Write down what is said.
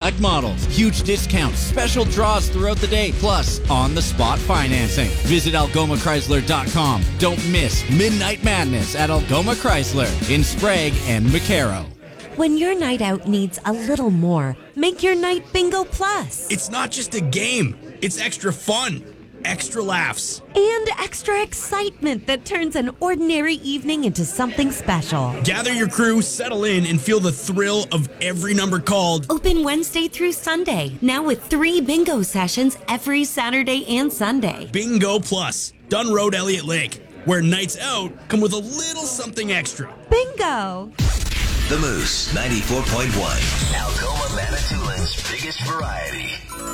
select models, huge discounts, special draws throughout the day, plus on-the-spot financing. Visit AlgomaChrysler.com. Don't miss Midnight Madness at Algoma Chrysler in Sprague and McCarrow. When your night out needs a little more, make your night Bingo Plus. It's not just a game. It's extra fun, extra laughs, And extra excitement that turns an ordinary evening into something special. Gather your crew, settle in, and feel the thrill of every number called. Open Wednesday through Sunday, now with 3 bingo sessions every Saturday and Sunday. Bingo Plus, Dunn Road, Elliott Lake, where nights out come with a little something extra. Bingo! The Moose 94.1. Algoma Manitoulin's biggest variety.